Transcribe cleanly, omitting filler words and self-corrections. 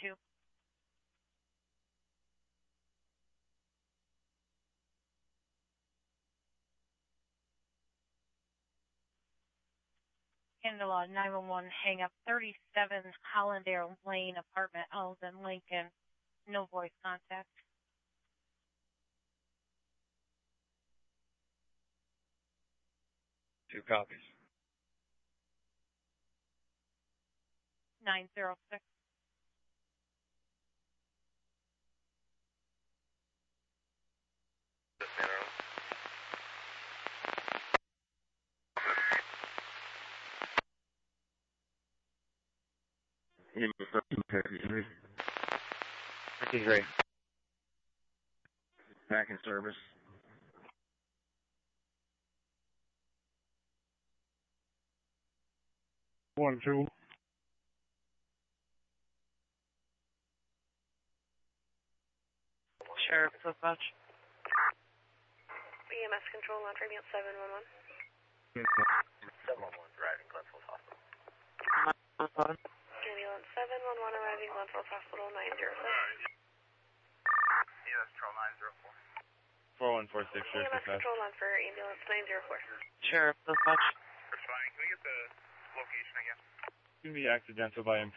2. Candela 911, hang up 37 Hollandale Lane, apartment L's in Lincoln. No voice contact. Two copies. 906. Great. Back in service. One, two. Sheriff Footbutch. EMS control on Tribune 711. 711 driving Glenfield's Hospital. Ambulance 711 arriving Glenfield's Hospital 906. EMS control 904. 4146, Sheriff EMS Dispatch. control on for ambulance 904. Sheriff Footbutch. Responding, can we get the location again? It's going to be accidental by